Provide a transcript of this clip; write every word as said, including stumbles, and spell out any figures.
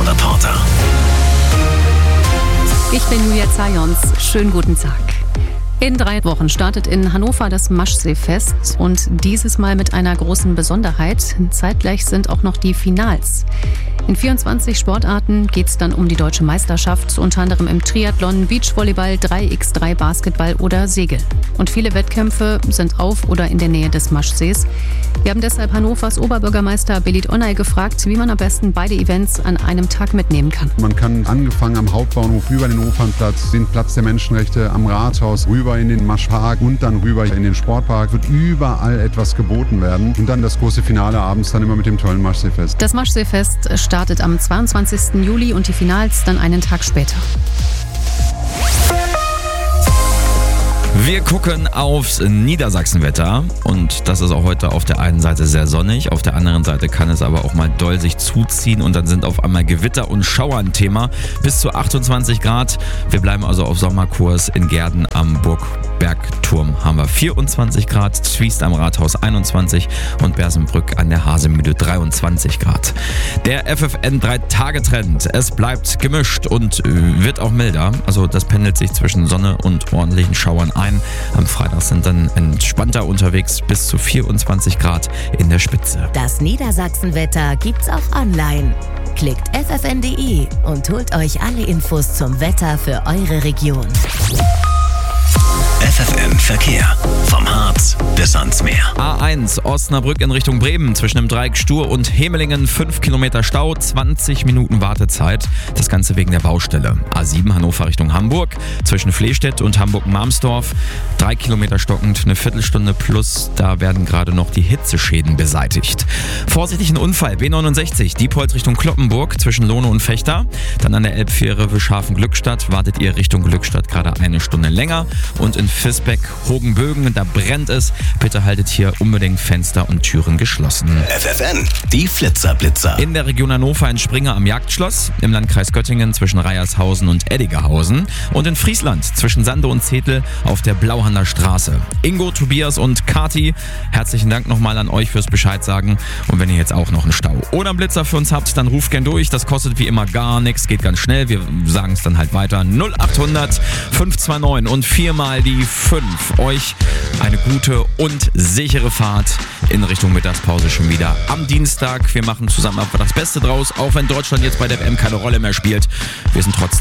Reporter. Ich bin Julia Zajons. Schönen guten Tag. In drei Wochen startet in Hannover das Maschseefest und dieses Mal mit einer großen Besonderheit. Zeitgleich sind auch noch die Finals. In vierundzwanzig Sportarten geht es dann um die deutsche Meisterschaft, unter anderem im Triathlon, Beachvolleyball, drei gegen drei Basketball oder Segel. Und viele Wettkämpfe sind auf oder in der Nähe des Maschsees. Wir haben deshalb Hannovers Oberbürgermeister Belit Onay gefragt, wie man am besten beide Events an einem Tag mitnehmen kann. Man kann angefangen am Hauptbahnhof über den Opernplatz, den Platz der Menschenrechte am Rathaus, rüber in den Maschpark und dann rüber in den Sportpark. Wird überall etwas geboten werden. Und dann das große Finale abends dann immer mit dem tollen Maschseefest. Das Maschseefest startet am zweiundzwanzigsten Juli und die Finals dann einen Tag später. Wir gucken aufs Niedersachsenwetter und das ist auch heute auf der einen Seite sehr sonnig, auf der anderen Seite kann es aber auch mal doll sich zuziehen und dann sind auf einmal Gewitter und Schauer ein Thema. Bis zu achtundzwanzig Grad. Wir bleiben also auf Sommerkurs. In Gehrden am Burgbergturm haben wir vierundzwanzig Grad, Zwiest am Rathaus einundzwanzig und Bersenbrück an der Hasemühle dreiundzwanzig Grad. Der F F N drei Tage Trend. Es bleibt gemischt und wird auch milder. Also das pendelt sich zwischen Sonne und ordentlichen Schauern ein. Am Freitag sind dann entspannter unterwegs, bis zu vierundzwanzig Grad in der Spitze. Das Niedersachsenwetter gibt's auch online. Klickt f f n punkt d e und holt euch alle Infos zum Wetter für eure Region. F F N Verkehr. Vom Harz bis ans Meer. A eins Osnabrück in Richtung Bremen zwischen dem Dreieck Stur und Hemelingen fünf Kilometer Stau, zwanzig Minuten Wartezeit. Das Ganze wegen der Baustelle. A sieben Hannover Richtung Hamburg zwischen Flehstedt und Hamburg-Marmsdorf. drei Kilometer stockend, eine Viertelstunde plus. Da werden gerade noch die Hitzeschäden beseitigt. Vorsichtig ein Unfall. B neunundsechzig Diepholz Richtung Kloppenburg zwischen Lohne und Fechter. Dann an der Elbfähre Wischhafen-Glückstadt wartet ihr Richtung Glückstadt gerade eine Stunde länger. Und in Visbeck, Hogenbögen, da brennt es. Bitte haltet hier unbedingt Fenster und Türen geschlossen. F F N, die Flitzerblitzer. In der Region Hannover in Springer am Jagdschloss, im Landkreis Göttingen zwischen Reiershausen und Eddigerhausen und in Friesland zwischen Sande und Zetel auf der Blauhander Straße. Ingo, Tobias und Kati, herzlichen Dank nochmal an euch fürs Bescheid sagen. Und wenn ihr jetzt auch noch einen Stau oder einen Blitzer für uns habt, dann ruft gern durch. Das kostet wie immer gar nichts, geht ganz schnell. Wir sagen es dann halt weiter. null achthundert fünf zwei neun und viermal die fünf. Euch eine gute und sichere Fahrt in Richtung Mittagspause schon wieder am Dienstag. Wir machen zusammen einfach das Beste draus, auch wenn Deutschland jetzt bei der W M keine Rolle mehr spielt. Wir sind trotzdem